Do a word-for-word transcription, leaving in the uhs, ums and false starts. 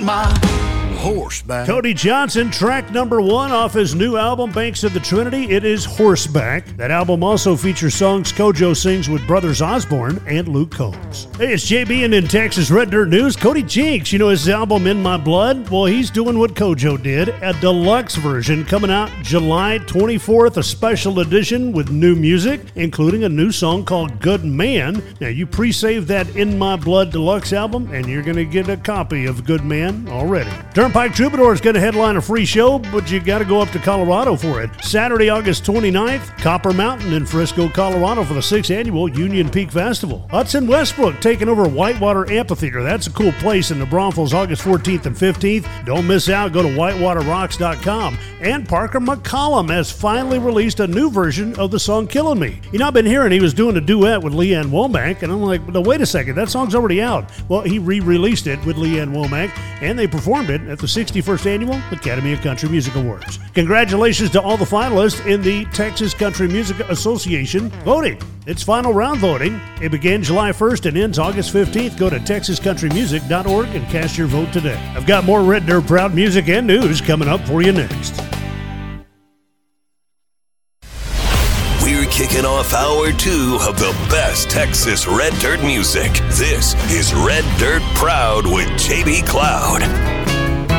want my horseback. Cody Johnson, track number one off his new album, Banks of the Trinity. It is Horseback. That album also features songs Kojo sings with Brothers Osborne and Luke Combs. Hey, it's J B, and in Texas Red Dirt News, Cody Jinks, you know his album In My Blood? Well, he's doing what Kojo did, a deluxe version coming out July twenty-fourth, a special edition with new music, including a new song called Good Man. Now, you pre-save that In My Blood deluxe album, and you're going to get a copy of Good Man already. Turnpike Troubadour is going to headline a free show, but you got to go up to Colorado for it. Saturday, August twenty-ninth, Copper Mountain in Frisco, Colorado for the sixth annual Union Peak Festival. Hudson Westbrook taking over Whitewater Amphitheater. That's a cool place in the Braunfels, August fourteenth and fifteenth. Don't miss out. Go to whitewater rocks dot com. And Parker McCollum has finally released a new version of the song Killing Me. You know, I've been hearing he was doing a duet with Leanne Womack, and I'm like, no, wait a second, that song's already out. Well, he re-released it with Leanne Womack, and they performed it at the sixty-first Annual Academy of Country Music Awards. Congratulations to all the finalists in the Texas Country Music Association voting. It's final round voting. It began July first and ends August fifteenth. Go to texas country music dot org and cast your vote today. I've got more Red Dirt Proud music and news coming up for you next. We're kicking off hour two of the best Texas Red Dirt music. This is Red Dirt Proud with J B Cloud.